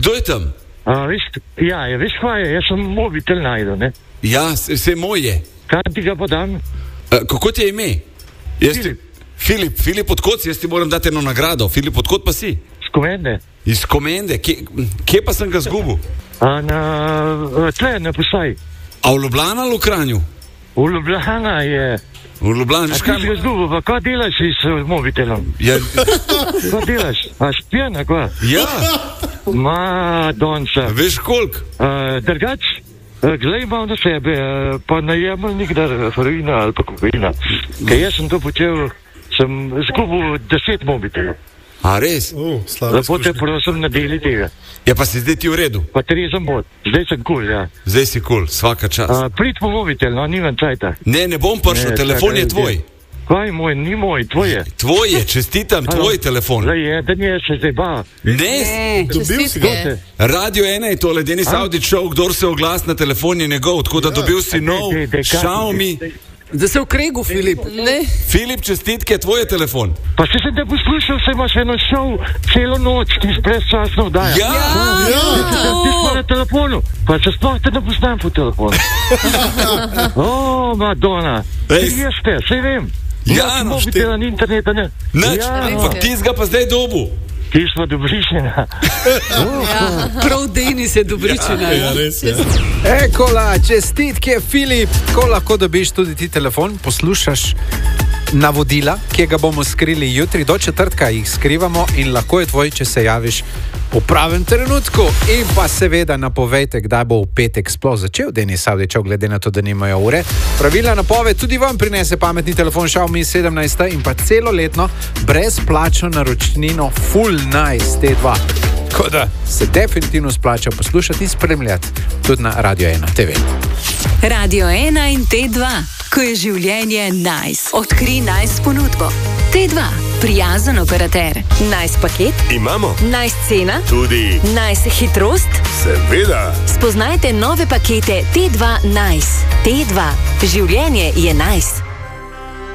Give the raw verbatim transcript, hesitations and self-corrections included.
Kdo je tam? A, veš, ja, veš kaj je, jaz sem mobitel najdel, ne? Ja, vse moj je. Kaj ti ga pa dam? A, kako ti je ime? Jaz Filip. Ti, Filip, Filip odkot si, jaz ti moram dati eno nagrado. Filip, odkot pa si? Z Komende. Iz Komende, kje, kje pa sem ga zgubil? A na, tle, na Posaj. A v Ljubljana ali v Kranju? V Ljubljana je. V Ljubljana, A veš ti kaj? si ga zgubil, pa kaj delaš s mobitelom? Ja, Kaj delaš? A špijan, a kaj? ja, Madonca. veš koliko? Uh, drugač, uh, glej malo na sebe, uh, pa ne jemal nikdar heroina ali pa kokaina. Ker jaz sem to počel, sem zgubil deset mobitelov. A res? Uh, slabo Lepo te izkušnje. prosim, na deli tega. Ja, pa si zdaj ti v redu. Pa trezem bod, zdaj sem kul, cool, ja. Zdaj si kul, cool, svaka čas. Uh, prid po mobitel, no, nimam čajta. Ne, ne bom prišel, Ne, telefon čakaj, je tvoj. Kaj moj, ni moj, tvoj je. Tvoj je, čestitam, tvoj telefon. Zdaj je, da nije se zdaj ba. Ne, Dobil si ga? čestitke. Radio ena je tole, Denis Audić Show, kdor se oglas na telefon je njegov, tako da dobil si nov dej, dej, kaj- Xiaomi. Da se v kregu, Filip. Ne, Filip, čestitke, tvoj je telefon. Pa si se te poslušal, se imaš eno šov celo noč, ti brezčasno vdaja. Ja, Ja, Ti smo na telefonu, pa se sploh te ne poznam po telefonu. O, Madonna, Ej, ti jeste, sej vem. Ja, no, mobitela ni interneta, ne. nič, Ja, ampak ti ga pa zdaj dobu. ti smo dobrišena. Prav Denis je dobričina. ja, res je. Ekola, čestitke, Filip. Ko lahko dobiš tudi ti telefon, poslušaš navodila, ki ga bomo skrili jutri, do četrtka jih skrivamo in lahko je tvoj, če se javiš v pravem trenutku. In pa seveda napovejte, kdaj bo v petek sploh začel Denis Audić, glede na to, da nimajo ure. Pravilna napoved tudi vam prinese pametni telefon Xiaomi sedemnajst in pa celoletno brezplačno naročnino Full Nice T dva. Tako da se definitivno splača poslušati in spremljati tudi na Radio ena T V. Radio ena in T dva, ko je življenje nice. Odkri nice ponudbo. T dva, prijazen operater. Nice paket, Imamo nice cena, tudi, nice hitrost. seveda, Spoznajte nove pakete T dva Nice. T dva, življenje je nice.